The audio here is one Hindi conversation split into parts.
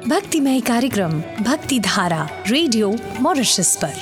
भक्तिमय कार्यक्रम भक्ति धारा रेडियो मॉरिशस पर।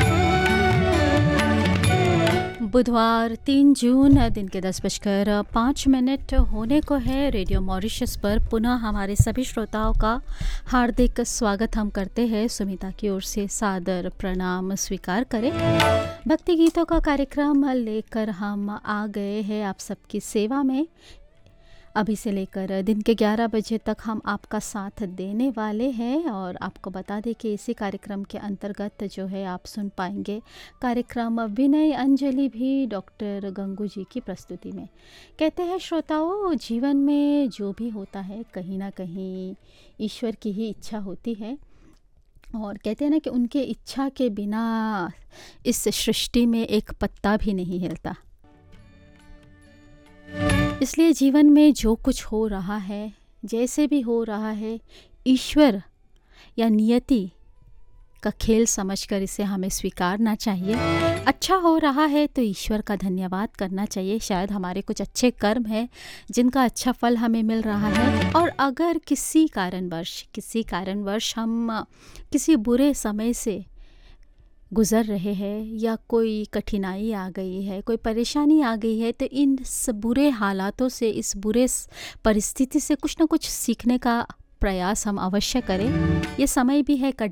बुधवार 3 जून दिन के 10:05 होने को है। रेडियो मॉरिशस पर पुनः हमारे सभी श्रोताओं का हार्दिक स्वागत हम करते हैं। सुमिता की ओर से सादर प्रणाम स्वीकार करें। भक्ति गीतों का कार्यक्रम लेकर हम आ गए हैं आप सबकी सेवा में। अभी से लेकर दिन के 11 बजे तक हम आपका साथ देने वाले हैं और आपको बता दें कि इसी कार्यक्रम के अंतर्गत जो है आप सुन पाएंगे कार्यक्रम विनय अंजलि भी डॉक्टर गंगू जी की प्रस्तुति में। कहते हैं श्रोताओं, जीवन में जो भी होता है कहीं ना कहीं ईश्वर की ही इच्छा होती है और कहते हैं ना कि उनके इच्छा के बिना इस सृष्टि में एक पत्ता भी नहीं हिलता। इसलिए जीवन में जो कुछ हो रहा है, जैसे भी हो रहा है, ईश्वर या नियति का खेल समझकर इसे हमें स्वीकारना चाहिए। अच्छा हो रहा है तो ईश्वर का धन्यवाद करना चाहिए। शायद हमारे कुछ अच्छे कर्म हैं जिनका अच्छा फल हमें मिल रहा है। और अगर किसी कारणवश हम किसी बुरे समय से गुज़र रहे हैं या कोई कठिनाई आ गई है, कोई परेशानी आ गई है, तो इन बुरे हालातों से, इस बुरे परिस्थिति से कुछ ना कुछ सीखने का प्रयास हम अवश्य करें। ये समय भी है